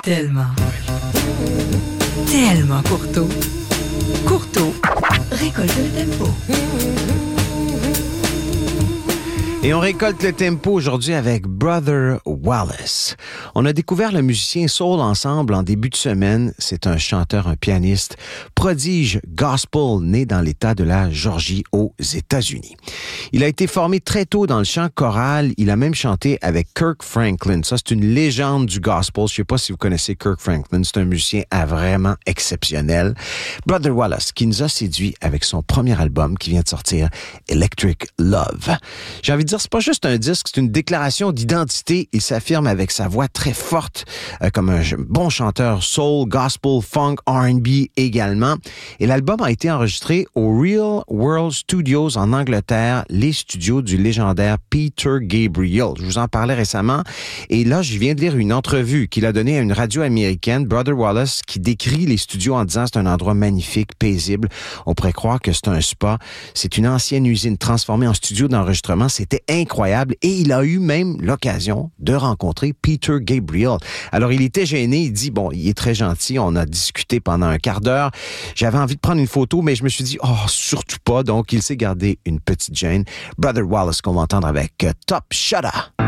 Tellement courteau. Courteau récolte le tempo. Et on récolte le tempo aujourd'hui avec Brother Wallace. On a découvert le musicien soul ensemble en début de semaine. C'est un chanteur, un pianiste, prodige gospel né dans l'État de la Géorgie aux États-Unis. Il a été formé très tôt dans le chant choral. Il a même chanté avec Kirk Franklin. Ça, c'est une légende du gospel. Je ne sais pas si vous connaissez Kirk Franklin. C'est un musicien vraiment exceptionnel. Brother Wallace, qui nous a séduit avec son premier album qui vient de sortir, Electric Love. J'ai envie de dire, c'est pas juste un disque, c'est une déclaration d'identité. Il s'affirme avec sa voix très forte, comme un bon chanteur soul, gospel, funk, R&B également. Et l'album a été enregistré au Real World Studios en Angleterre, les studios du légendaire Peter Gabriel. Je vous en parlais récemment. Et là, je viens de lire une entrevue qu'il a donnée à une radio américaine, Brother Wallace, qui décrit les studios en disant c'est un endroit magnifique, paisible. On pourrait croire que c'est un spa. C'est une ancienne usine transformée en studio d'enregistrement. C'était incroyable et il a eu même l'occasion de rencontrer Peter Gabriel. Alors, il était gêné. Il dit, bon, il est très gentil. On a discuté pendant un quart d'heure. J'avais envie de prendre une photo, mais je me suis dit, surtout pas. Donc, il s'est gardé une petite gêne. Brother Wallace qu'on va entendre avec Top Shudder.